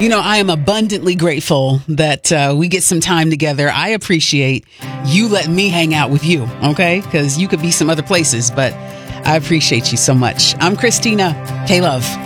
I am abundantly grateful that we get some time together. I appreciate you letting me hang out with you, okay? Because you could be some other places, but I appreciate you so much. I'm Christina K. Love.